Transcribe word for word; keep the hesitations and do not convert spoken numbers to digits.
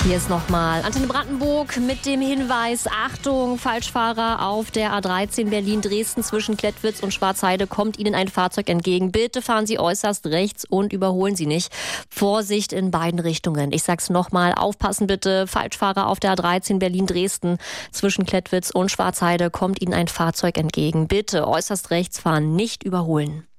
Hier ist nochmal Antenne Brandenburg mit dem Hinweis: Achtung, Falschfahrer auf der A dreizehn Berlin-Dresden zwischen Klettwitz und Schwarzheide kommt Ihnen ein Fahrzeug entgegen. Bitte fahren Sie äußerst rechts und überholen Sie nicht. Vorsicht in beiden Richtungen. Ich sag's nochmal, aufpassen bitte. Falschfahrer auf der A dreizehn Berlin-Dresden zwischen Klettwitz und Schwarzheide kommt Ihnen ein Fahrzeug entgegen. Bitte äußerst rechts fahren, nicht überholen.